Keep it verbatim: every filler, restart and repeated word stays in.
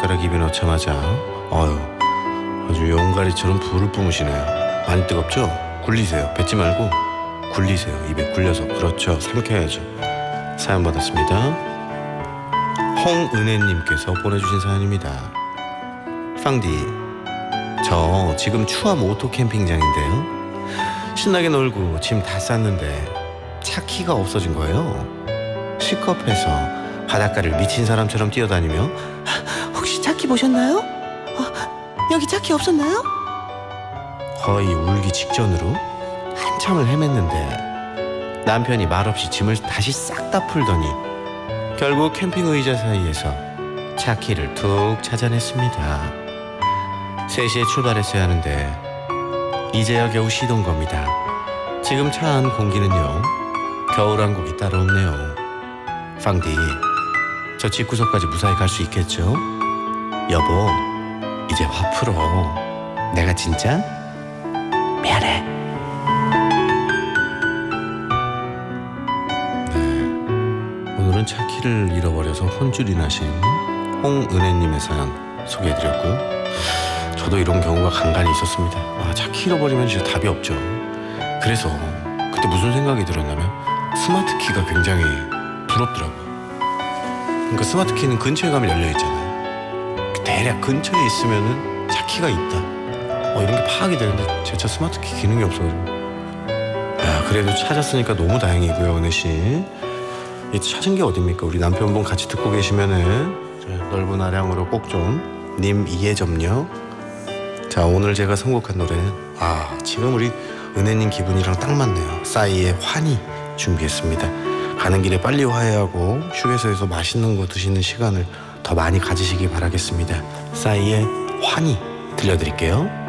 숟가락 입에 넣자마자 어휴 아주 용가리처럼 불을 뿜으시네요. 많이 뜨겁죠? 굴리세요. 뱉지 말고 굴리세요. 입에 굴려서. 그렇죠. 삼켜야죠. 사연 받았습니다. 홍은혜님께서 보내주신 사연입니다. 팡디, 저 지금 추암 오토 캠핑장인데요. 신나게 놀고 짐 다 쌌는데 차 키가 없어진 거예요. 시겁해서 바닷가를 미친 사람처럼 뛰어다니며 혹시 차 키 보셨나요? 어, 여기 차 키 없었나요? 거의 울기 직전으로 한참을 헤맸는데 남편이 말없이 짐을 다시 싹 다 풀더니 결국 캠핑 의자 사이에서 차 키를 툭 찾아냈습니다. 세 시에 출발했어야 하는데 이제야 겨우 시동 겁니다. 지금 차 안 공기는요 겨울왕국이 따로 없네요. 팡디, 저 집구석까지 무사히 갈 수 있겠죠? 여보, 이제 화 풀어. 내가 진짜 미안해. 네, 오늘은 차 키를 잃어버려서 혼쭐이 나신 홍은혜님의 사연 소개해드렸고요. 저도 이런 경우가 간간히 있었습니다. 아, 차 키 잃어버리면 진짜 답이 없죠. 그래서 그때 무슨 생각이 들었냐면 스마트 키가 굉장히 부럽더라고요. 그러니까 스마트 키는 근처에 가면 열려있잖아요. 대략 근처에 있으면은 차 키가 있다. 어, 이런 게 파악이 되는데 제 차 스마트 키 기능이 없어가지고. 아, 그래도 찾았으니까 너무 다행이고요, 은혜씨. 이 찾은 게 어딥니까? 우리 남편분 같이 듣고 계시면은 넓은 아량으로 꼭 좀 님 이해 점요. 자, 오늘 제가 선곡한 노래는 아 지금 우리 은혜님 기분이랑 딱 맞네요. 싸이의 환희 준비했습니다. 가는 길에 빨리 화해하고 휴게소에서 맛있는 거 드시는 시간을 더 많이 가지시기 바라겠습니다. 싸이의 환희 들려드릴게요.